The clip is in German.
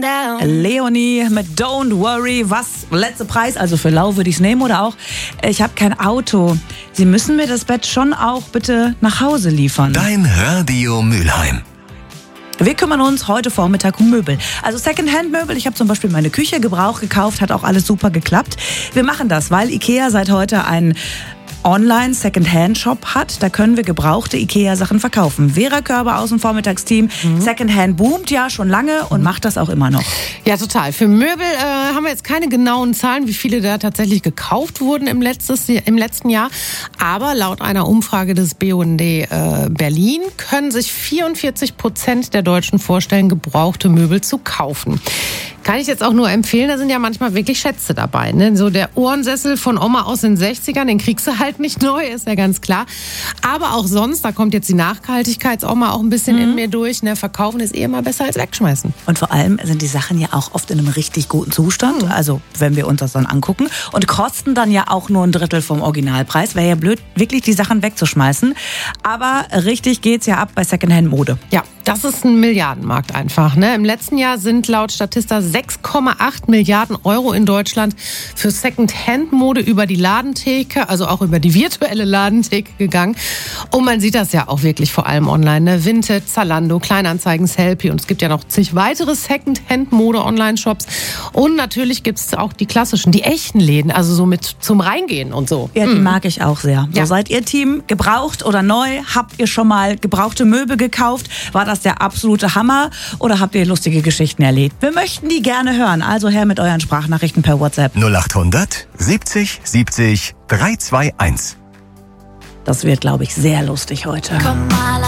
Leonie mit Don't Worry. Was? Letzter Preis, also für lau würde ich es nehmen oder auch, ich habe kein Auto. Sie müssen mir das Bett schon auch bitte nach Hause liefern. Dein Radio Mülheim. Wir kümmern uns heute Vormittag um Möbel. Also Secondhand-Möbel. Ich habe zum Beispiel meine Küche Gebrauch gekauft, hat auch alles super geklappt. Wir machen das, weil IKEA seit heute einen Online-Secondhand-Shop hat. Da können wir gebrauchte IKEA-Sachen verkaufen. Vera Körber aus dem Vormittagsteam. Secondhand boomt ja schon lange und macht das auch immer noch. Ja, total. Für Möbel haben wir jetzt keine genauen Zahlen, wie viele da tatsächlich gekauft wurden im letzten Jahr. Aber laut einer Umfrage des BUND Berlin können sich 44% der Deutschen vorstellen, gebrauchte Möbel zu kaufen. Kann ich jetzt auch nur empfehlen, da sind ja manchmal wirklich Schätze dabei. Ne? So der Ohrensessel von Oma aus den 60ern, den kriegst du halt nicht neu, ist ja ganz klar. Aber auch sonst, da kommt jetzt die Nachhaltigkeitsoma auch ein bisschen in mir durch. Ne? Verkaufen ist immer besser als wegschmeißen. Und vor allem sind die Sachen ja auch oft in einem richtig guten Zustand. Also wenn wir uns das dann angucken. Und kosten dann ja auch nur ein Drittel vom Originalpreis. Wäre ja blöd, wirklich die Sachen wegzuschmeißen. Aber richtig geht's ja ab bei Secondhand-Mode. Ja, das ist ein Milliardenmarkt einfach. Ne? Im letzten Jahr sind laut Statista 6,8 Milliarden Euro in Deutschland für Secondhand-Mode über die Ladentheke, also auch über die virtuelle Ladentheke gegangen. Und man sieht das ja auch wirklich vor allem online. Ne? Vinted, Zalando, Kleinanzeigen, Sellpy und es gibt ja noch zig weitere Secondhand-Mode-Online-Shops. Und natürlich gibt es auch die klassischen, die echten Läden, also so mit zum Reingehen und so. Ja, die mag ich auch sehr. Ja. So, seid ihr Team gebraucht oder neu? Habt ihr schon mal gebrauchte Möbel gekauft? War das der absolute Hammer? Oder habt ihr lustige Geschichten erlebt? Wir möchten die gerne hören. Also her mit euren Sprachnachrichten per WhatsApp. 0800 70 70 321. Das wird, glaube ich, sehr lustig heute.